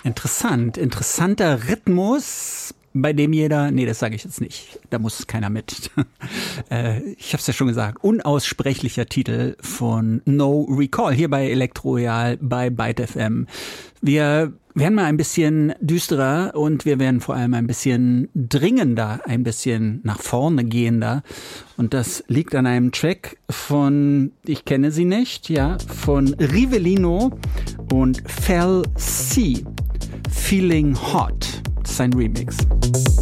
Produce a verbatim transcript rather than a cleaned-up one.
Interessant, interessanter Rhythmus, bei dem jeder, nee, das sage ich jetzt nicht, da muss keiner mit. äh, ich habe es ja schon gesagt, unaussprechlicher Titel von No Recall, hier bei Elektroreal, bei Byte F M. Wir werden mal ein bisschen düsterer und wir werden vor allem ein bisschen dringender, ein bisschen nach vorne gehender. Und das liegt an einem Track von, ich kenne sie nicht, ja, von Rivellino und Fell C. Feeling Hot. Das ist ein Remix.